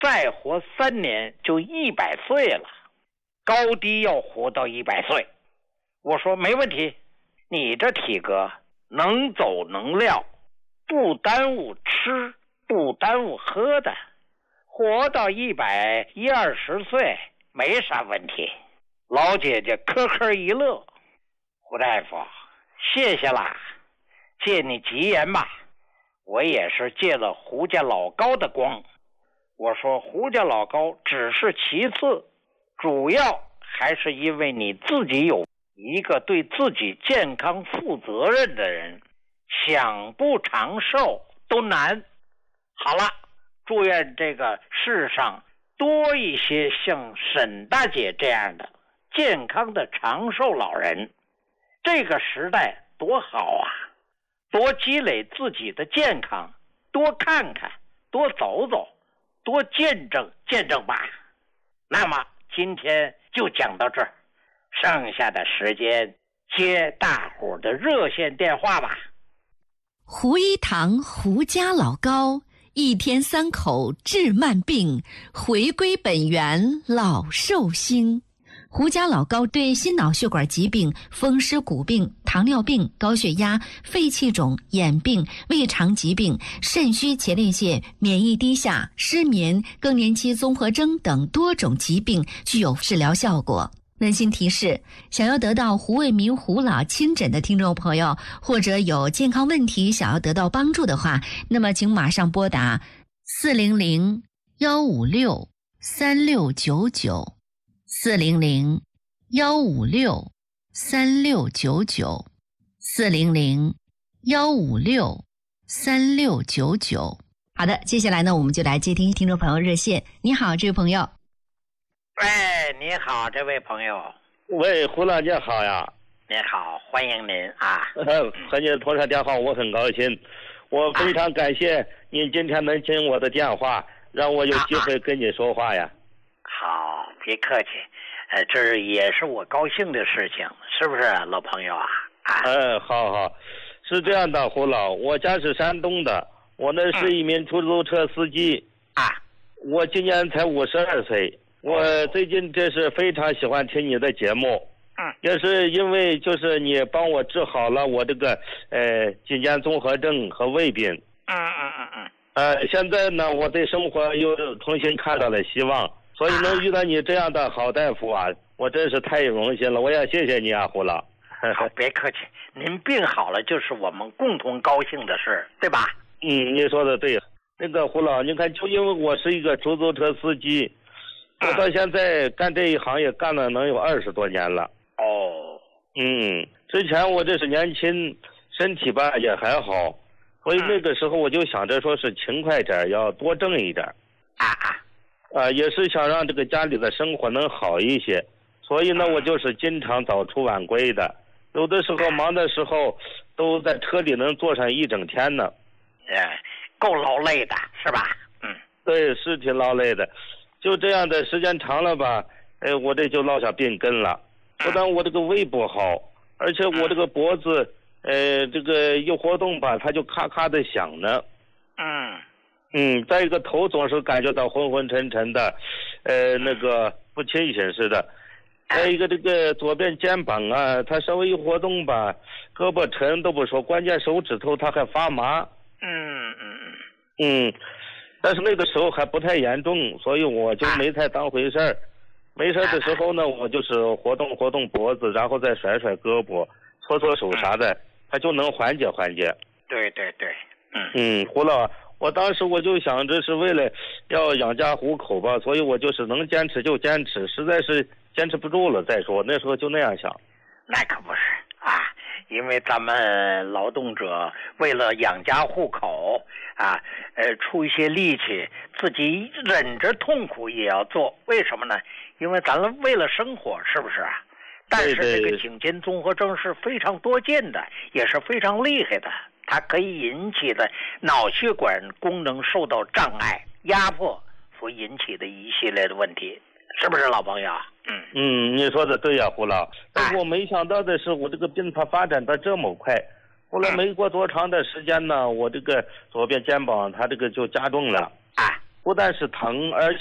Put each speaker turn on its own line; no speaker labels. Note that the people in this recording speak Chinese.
再活3年就100岁了，高低要活到100岁。我说没问题，你这体格能走能撂，不耽误吃，不耽误喝的，活到120岁没啥问题。老姐姐呵呵一乐，胡大夫，谢谢啦，借你吉言吧。我也是借了胡家老高的光。我说胡家老高只是其次，主要还是因为你自己有一个对自己健康负责任的人，想不长寿都难。好了，祝愿这个世上多一些像沈大姐这样的健康的长寿老人。这个时代多好啊，多积累自己的健康，多看看，多走走，多见证见证吧。那么今天就讲到这儿，剩下的时间接大伙的热线电话吧。
胡一堂胡家老高，1天3口治慢病，回归本源老寿星。胡家老高对心脑血管疾病、风湿骨病、糖尿病、高血压、肺气肿、眼病、胃肠疾病、肾虚前列腺、免疫低下、失眠、更年期综合征等多种疾病具有治疗效果。温馨提示，想要得到胡卫民胡老亲诊的听众朋友，或者有健康问题想要得到帮助的话，那么请马上拨打400-156-3699 400-156-3699 400-156-3699。好的，接下来呢，我们就来接听听众朋友热线。你好，这位朋友。
喂，你好，这位朋友。
喂，胡老姐好呀。
你好，欢迎您啊。
和您通上电话我很高兴，我非常感谢您今天能接我的电话，让我有机会跟你说话呀。
好，别客气，这也是我高兴的事情，是不是老朋友啊？
好，是这样的，胡老，我家是山东的，我呢是一名出租车司机我今年才52岁。我最近这是非常喜欢听你的节目，也是因为就是你帮我治好了我这个颈肩综合症和胃病。现在呢我对生活又重新看到了希望，所以能遇到你这样的好大夫啊，我真是太荣幸了，我也谢谢你啊，胡老。
好，别客气，您病好了就是我们共同高兴的事，对吧？
你说的对。那个胡老，你看，就因为我是一个出租车司机，我到现在干这一行业干了能有20多年了。之前我这是年轻，身体吧也还好，所以那个时候我就想着说是勤快点，要多挣一点。也是想让这个家里的生活能好一些，所以呢我就是经常早出晚归的，有的时候忙的时候都在车里能坐上1整天呢。
够劳累的是吧？
对，是挺劳累的。就这样的时间长了吧，我这就落下病根了。不但我这个胃不好，而且我这个脖子，这个一活动吧，它就咔咔的响呢。再一个头总是感觉到昏昏沉沉的，那个不清醒似的。再一个这个左边肩膀啊，它稍微一活动吧，胳膊沉都不说，关键手指头它还发麻。但是那个时候还不太严重，所以我就没太当回事儿。没事的时候呢，我就是活动活动脖子，然后再甩甩胳膊，搓搓手啥的，它就能缓解缓解。
对。
胡老，我当时我就想着是为了要养家糊口吧，所以我就是能坚持就坚持，实在是坚持不住了再说，那时候就那样想。
那可不是因为咱们劳动者为了养家糊口出一些力气，自己忍着痛苦也要做。为什么呢？因为咱们为了生活，是不是啊？但是这个颈肩综合征是非常多见的，也是非常厉害的，它可以引起的脑血管功能受到障碍、压迫所引起的一系列的问题，是不是老朋友？
你说的对呀，胡老。但是我没想到的是，我这个病它发展的这么快。后来没过多长的时间呢，我这个左边肩膀它这个就加重了。 不但是疼，而